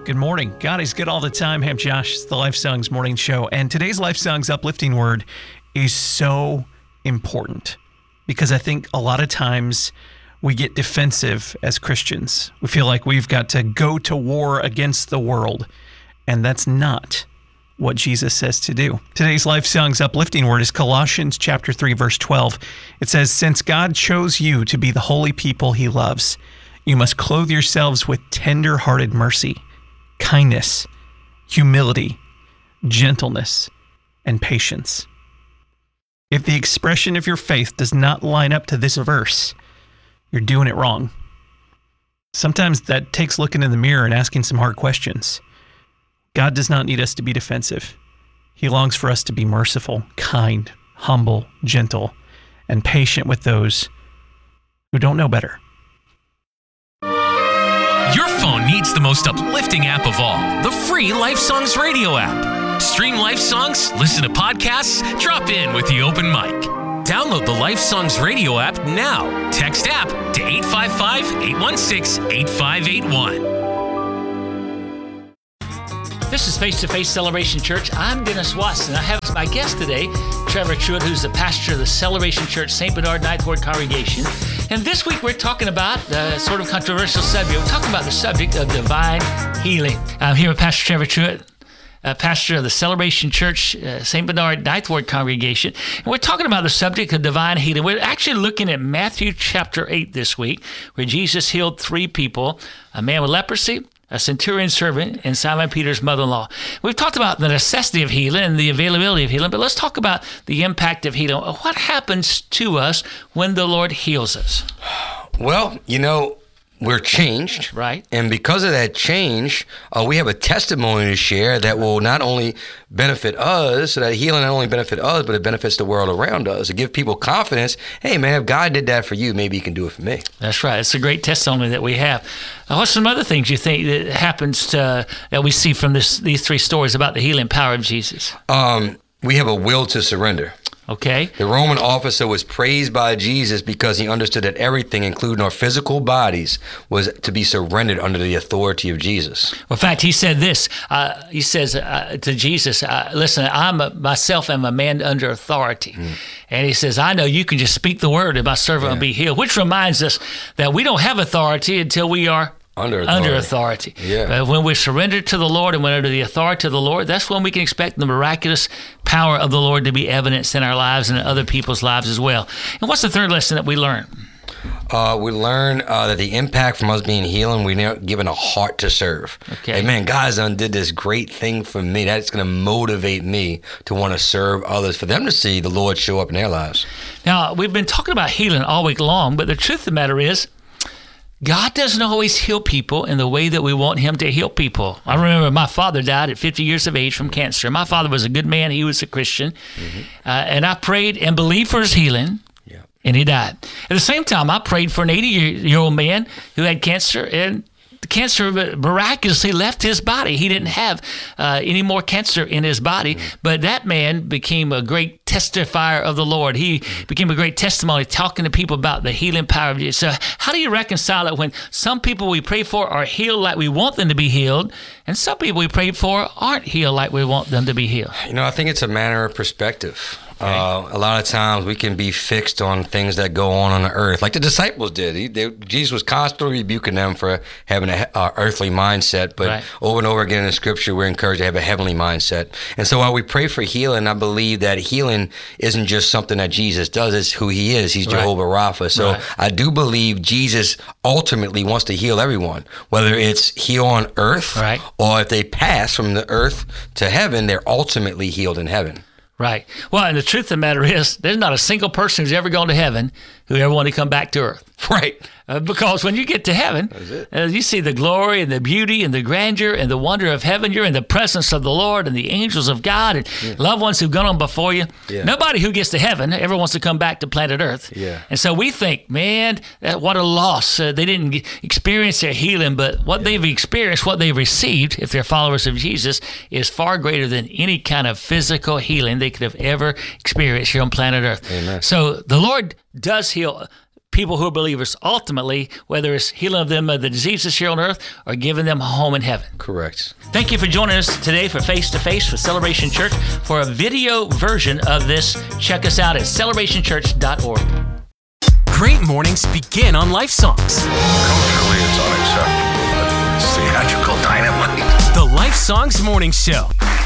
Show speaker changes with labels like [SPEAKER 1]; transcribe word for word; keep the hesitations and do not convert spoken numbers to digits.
[SPEAKER 1] Good morning. God is good all the time. I'm Josh. It's the Life Songs Morning Show. And today's Life Songs uplifting word is so important because I think a lot of times we get defensive as Christians. We feel like we've got to go to war against the world. And that's not what Jesus says to do. Today's Life Songs uplifting word is Colossians chapter three, verse twelve. It says, "Since God chose you to be the holy people he loves, you must clothe yourselves with tender-hearted mercy, kindness, humility, gentleness, and patience." If the expression of your faith does not line up to this verse, you're doing it wrong. Sometimes that takes looking in the mirror and asking some hard questions. God does not need us to be defensive. He longs for us to be merciful, kind, humble, gentle, and patient with those who don't know better.
[SPEAKER 2] Your phone needs the most uplifting app of all, the free Life Songs radio app. Stream Life Songs, listen to podcasts, drop in with the open mic. Download the Life Songs radio app now. Text app to eight five five, eight one six, eight five eight one.
[SPEAKER 3] This is Face to Face Celebration Church. I'm Dennis Watson. I have my guest today, Trevor Truitt, who's the pastor of the Celebration Church Saint Bernard Ninth Ward Congregation. And this week we're talking about a sort of controversial subject. We're talking about the subject of divine healing. I'm here with Pastor Trevor Truitt, uh, pastor of the Celebration Church uh, Saint Bernard Ninth Ward Congregation. And we're talking about the subject of divine healing. We're actually looking at Matthew chapter eight this week, where Jesus healed three people, a man with leprosy, a centurion servant, and Simon Peter's mother-in-law. We've talked about the necessity of healing and the availability of healing, but let's talk about the impact of healing. What happens to us when the Lord heals us?
[SPEAKER 4] Well, you know, we're changed.
[SPEAKER 3] Right.
[SPEAKER 4] And because of that change, uh, we have a testimony to share that will not only benefit us, so that healing not only benefit us, but it benefits the world around us. To give people confidence, hey, man, if God did that for you, maybe he can do it for me.
[SPEAKER 3] That's right. It's a great testimony that we have. Uh, what's some other things you think that happens to, uh, that we see from this these three stories about the healing power of Jesus?
[SPEAKER 4] Um, we have a will to surrender.
[SPEAKER 3] Okay.
[SPEAKER 4] The Roman officer was praised by Jesus because he understood that everything, including our physical bodies, was to be surrendered under the authority of Jesus.
[SPEAKER 3] Well, in fact, he said this. Uh, he says uh, to Jesus, uh, listen, I'm a, myself am a man under authority. Mm. And he says, I know you can just speak the word and my servant yeah. will be healed, which reminds us that we don't have authority until we are Under authority. Under authority.
[SPEAKER 4] Yeah.
[SPEAKER 3] Uh, when we're surrendered to the Lord and we're under the authority of the Lord, that's when we can expect the miraculous power of the Lord to be evidenced in our lives and in other people's lives as well. And what's the third lesson that we learn?
[SPEAKER 4] Uh, we learn uh, that the impact from us being healed, we're now given a heart to serve.
[SPEAKER 3] Okay.
[SPEAKER 4] Hey, man, God's done did this great thing for me. That's going to motivate me to want to serve others, for them to see the Lord show up in their lives.
[SPEAKER 3] Now, we've been talking about healing all week long, but the truth of the matter is, God doesn't always heal people in the way that we want him to heal people. I remember my father died at fifty years of age from cancer. My father was a good man. He was a Christian. Mm-hmm. Uh, and I prayed and believed for his healing, yeah. and he died. At the same time, I prayed for an eighty-year-old man who had cancer, and the cancer miraculously left his body. He didn't have uh, any more cancer in his body, mm-hmm. but that man became a great testifier of the Lord. He became a great testimony, talking to people about the healing power of Jesus. So how do you reconcile it when some people we pray for are healed like we want them to be healed, and some people we pray for aren't healed like we want them to be healed?
[SPEAKER 4] You know, I think it's a matter of perspective. Okay. Uh, a lot of times we can be fixed on things that go on on the earth, like the disciples did. He, they, Jesus was constantly rebuking them for having an earthly mindset, but right. over and over again in Scripture, we're encouraged to have a heavenly mindset. And so while we pray for healing, I believe that healing isn't just something that Jesus does, it's who he is. He's right. Jehovah Rapha. So right. I do believe Jesus ultimately wants to heal everyone, whether it's here on earth
[SPEAKER 3] right.
[SPEAKER 4] or if they pass from the earth to heaven, they're ultimately healed in heaven.
[SPEAKER 3] Right. Well, and the truth of the matter is, there's not a single person who's ever gone to heaven who ever wanted to come back to earth.
[SPEAKER 4] Right.
[SPEAKER 3] Uh, because when you get to heaven, uh, you see the glory and the beauty and the grandeur and the wonder of heaven. You're in the presence of the Lord and the angels of God and yeah. loved ones who've gone on before you. Yeah. Nobody who gets to heaven ever wants to come back to planet Earth.
[SPEAKER 4] Yeah.
[SPEAKER 3] And so we think, man, that, what a loss. Uh, they didn't g- experience their healing, but what yeah. they've experienced, what they've received, if they're followers of Jesus, is far greater than any kind of physical healing they could have ever experienced here on planet Earth.
[SPEAKER 4] Amen.
[SPEAKER 3] So the Lord does heal people who are believers, ultimately, whether it's healing them of the diseases here on earth or giving them a home in heaven.
[SPEAKER 4] Correct. Thank
[SPEAKER 3] you for joining us today for Face to Face for Celebration Church. For a video version of this, check us out at celebration church dot org.
[SPEAKER 2] Great mornings begin on Life Songs.
[SPEAKER 5] Culturally, it's unacceptable, but it's theatrical dynamite.
[SPEAKER 2] The Life Songs Morning Show.